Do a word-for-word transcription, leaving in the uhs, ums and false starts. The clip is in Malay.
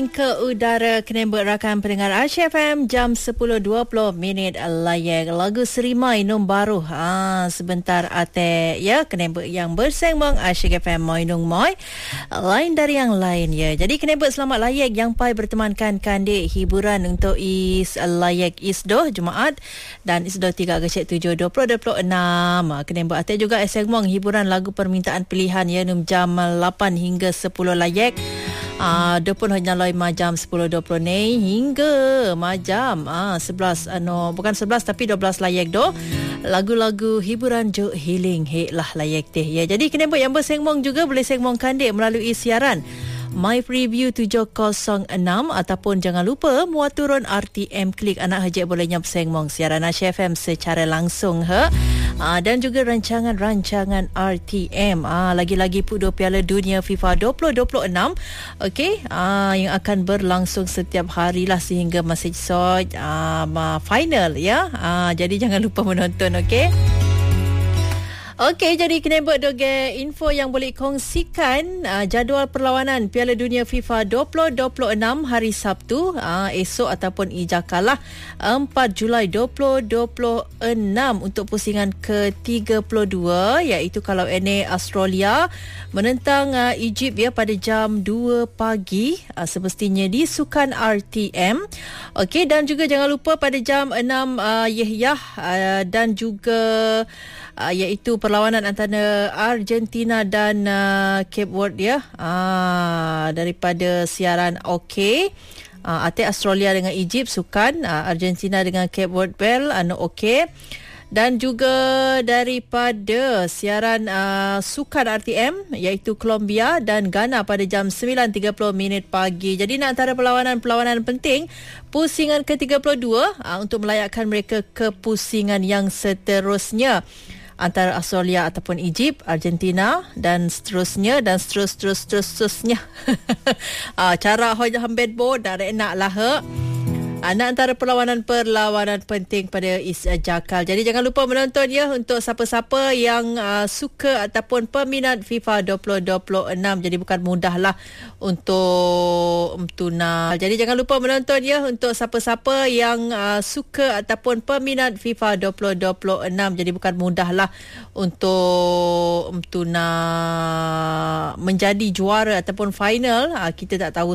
Ke udara Kenembut rakan pendengar Aisyah F M jam sepuluh dua puluh minit layak lagu Serimai Nom Baru. Ha, sebentar ate ya Kenembut yang bersembang Aisyah F M Moinung Moi. Lain dari yang lain ya. Jadi Kenembut selamat layak yang pai bertemankan kandik hiburan untuk is layak isdoh Jumaat dan isdoh tiga Agustus tujuh dua ribu dua puluh enam. Kenembut ate juga sembang hiburan lagu permintaan pilihan ya num jam lapan hingga sepuluh layak. Ah, uh, pun hanya loi majam sepuluh dua puluh ni hingga majam ah uh, sebelas ano uh, bukan sebelas tapi dua belas layak doh. Lagu-lagu hiburan jo healing he lah layak teh. Ya, jadi Kenembut yang bersembang juga boleh sembang kandik melalui siaran My Preview tujuh kosong enam ataupun jangan lupa muat turun R T M Klik anak hajat boleh nyap sembang siaran Aisyah F M secara langsung ha. Uh, dan juga rancangan-rancangan R T M uh, lagi-lagi Pudo Piala Dunia FIFA dua ribu dua puluh enam okey uh, yang akan berlangsung setiap hari lah sehingga masih sort uh, final ya uh, jadi jangan lupa menonton okey. Okey, jadi Kenembut doge info yang boleh kongsikan uh, jadual perlawanan Piala Dunia FIFA dua ribu dua puluh enam hari Sabtu uh, esok ataupun ijakalah empat Julai dua ribu dua puluh enam untuk pusingan ke tiga puluh dua iaitu kalau ini Australia menentang uh, Egypt ya pada jam dua pagi uh, semestinya di Sukan R T M. Okey, dan juga jangan lupa pada jam enam uh, Yehyah uh, dan juga Uh, iaitu perlawanan antara Argentina dan uh, Cape Verde ya uh, daripada siaran okey uh, arti Australia dengan Egypt sukan uh, Argentina dengan Cape Verde bel anu okey dan juga daripada siaran uh, sukan R T M iaitu Colombia dan Ghana pada jam sembilan tiga puluh minit pagi. Jadi nak antara perlawanan-perlawanan penting pusingan ke tiga puluh dua uh, untuk melayakkan mereka ke pusingan yang seterusnya antara Australia ataupun Egypt, Argentina dan seterusnya dan seterus terus terus terusnya. ah, cara hoja hambed bo dak nak lah he. Anak antara perlawanan-perlawanan penting pada Is Jakal. Jadi jangan lupa menonton ya untuk siapa-siapa yang uh, suka ataupun peminat FIFA dua ribu dua puluh enam. Jadi bukan mudahlah untuk tuna. Jadi jangan lupa menonton ya untuk siapa-siapa yang uh, suka ataupun peminat FIFA dua ribu dua puluh enam. Jadi bukan mudahlah untuk tuna menjadi juara ataupun final. Uh, kita tak tahu